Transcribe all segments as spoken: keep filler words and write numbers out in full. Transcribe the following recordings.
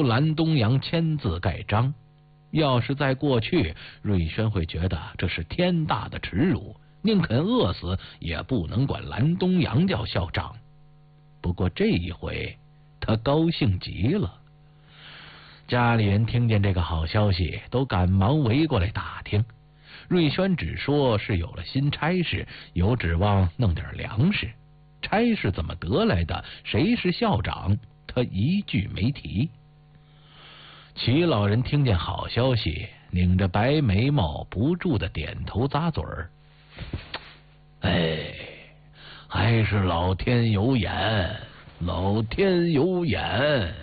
由蓝东阳签字盖章。要是在过去，瑞轩会觉得这是天大的耻辱，宁肯饿死也不能管蓝东阳叫校长。不过这一回他高兴极了。家里人听见这个好消息，都赶忙围过来打听。瑞轩只说是有了新差事，有指望弄点粮食。差事怎么得来的，谁是校长，他一句没提。齐老人听见好消息，拧着白眉毛，不住的点头咂嘴儿。哎，还是老天有眼，老天有眼。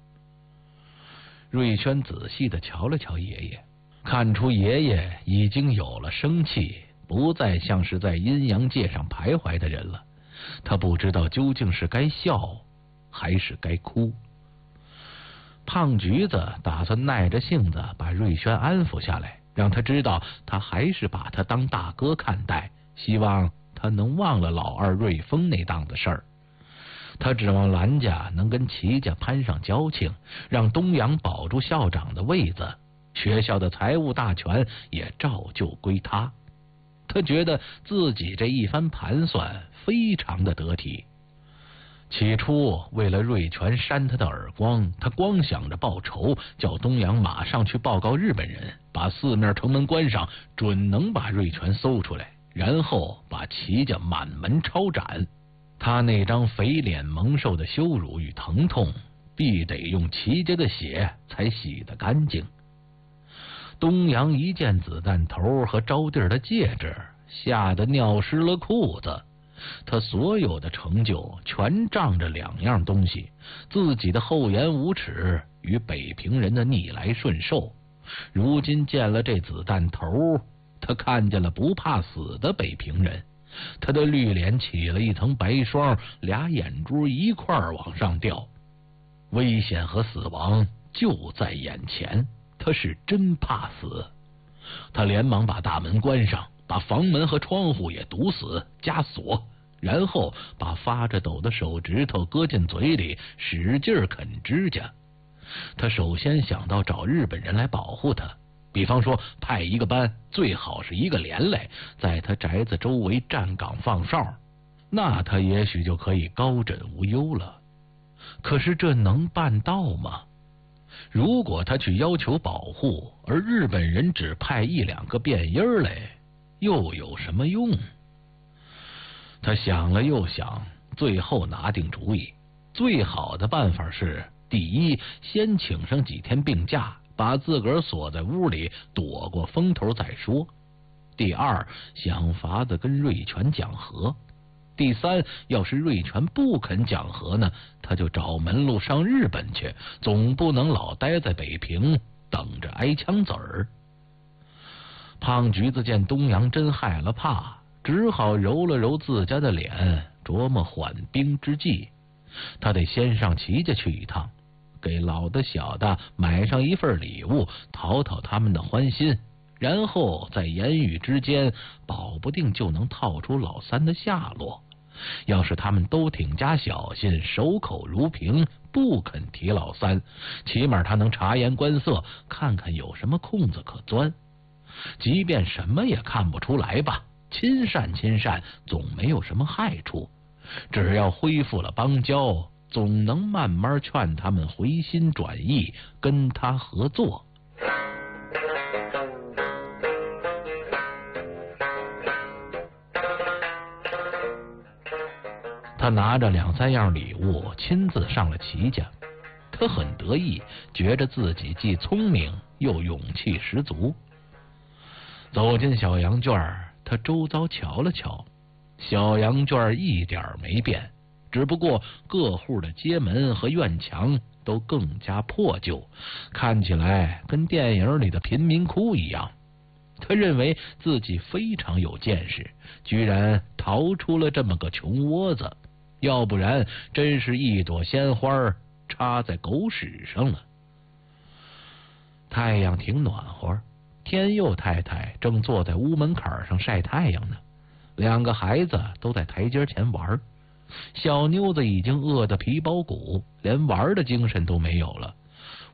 瑞轩仔细的瞧了瞧爷爷，看出爷爷已经有了生气，不再像是在阴阳界上徘徊的人了。他不知道究竟是该笑还是该哭。胖橘子打算耐着性子把瑞轩安抚下来，让他知道他还是把他当大哥看待，希望他能忘了老二瑞丰那档子事儿。他指望兰家能跟齐家攀上交情，让东阳保住校长的位子，学校的财务大权也照旧归他。他觉得自己这一番盘算非常的得体。起初为了瑞全扇他的耳光，他光想着报仇，叫东阳马上去报告日本人，把四面城门关上，准能把瑞全搜出来，然后把齐家满门抄斩。他那张肥脸蒙受的羞辱与疼痛，必得用齐家的血才洗得干净。东阳一见子弹头和招娣的戒指，吓得尿湿了裤子。他所有的成就全仗着两样东西：自己的厚颜无耻与北平人的逆来顺受。如今见了这子弹头，他看见了不怕死的北平人，他的绿脸起了一层白霜，俩眼珠一块往上掉。危险和死亡就在眼前，他是真怕死。他连忙把大门关上，把房门和窗户也堵死加锁，然后把发着抖的手指头搁进嘴里，使劲啃指甲。他首先想到找日本人来保护他，比方说派一个班，最好是一个连来，在他宅子周围站岗放哨，那他也许就可以高枕无忧了。可是这能办到吗？如果他去要求保护，而日本人只派一两个便衣来，又有什么用？他想了又想，最后拿定主意，最好的办法是：第一，先请上几天病假，把自个儿锁在屋里，躲过风头再说；第二，想法子跟瑞全讲和；第三，要是瑞全不肯讲和呢，他就找门路上日本去，总不能老待在北平等着挨枪子儿。胖橘子见东阳真害了怕，只好揉了揉自家的脸，琢磨缓兵之计。他得先上齐家去一趟，给老的小的买上一份礼物，讨讨他们的欢心，然后在言语之间，保不定就能套出老三的下落。要是他们都挺加小心，守口如瓶，不肯提老三，起码他能察言观色，看看有什么空子可钻。即便什么也看不出来吧，亲善亲善，总没有什么害处。只要恢复了邦交，总能慢慢劝他们回心转意，跟他合作。他拿着两三样礼物，亲自上了齐家。他很得意，觉着自己既聪明又勇气十足。走进小羊圈，他周遭瞧了瞧，小羊圈一点没变，只不过各户的街门和院墙都更加破旧，看起来跟电影里的贫民窟一样。他认为自己非常有见识，居然逃出了这么个穷窝子，要不然真是一朵鲜花插在狗屎上了。太阳挺暖和，天佑太太正坐在屋门槛上晒太阳呢，两个孩子都在台阶前玩。小妞子已经饿得皮包骨，连玩的精神都没有了，